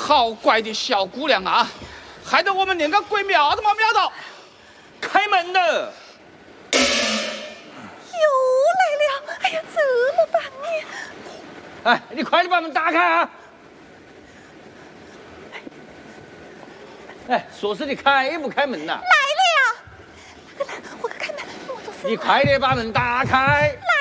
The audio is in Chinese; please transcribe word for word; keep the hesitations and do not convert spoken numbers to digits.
好乖的小姑娘啊，害得我们连个鬼瞄都没瞄到。开门的。 又来了！哎呀，怎么办呢？ 哎，你快点把门打开啊！哎，说是你开不开门呐？ 来了呀！我看门，我做事。 你快点把门打开！ 来